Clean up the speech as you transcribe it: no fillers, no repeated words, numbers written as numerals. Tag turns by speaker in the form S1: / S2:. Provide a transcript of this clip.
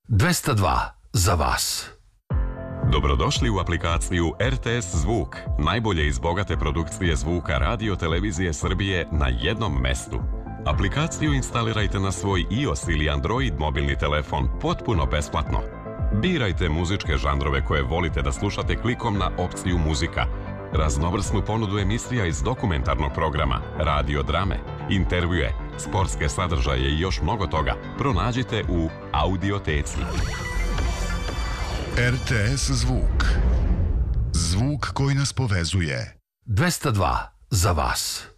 S1: 202 za vas.
S2: Dobrodošli u aplikaciju RTS Zvuk, najbolje iz bogate produkcije zvuka radio televizije Srbije na jednom mestu. Aplikaciju instalirajte na svoj iOS ili Android mobilni telefon potpuno besplatno. Birajte muzičke žanrove koje volite da slušate klikom na opciju muzika. Raznovrsnu ponudu emisija iz dokumentarnog programa, radio drame, intervjue, sportske sadržaje i još mnogo toga pronađite u Audioteci.
S3: RTS Zvuk. Zvuk koji nas povezuje.
S1: 202 za vas.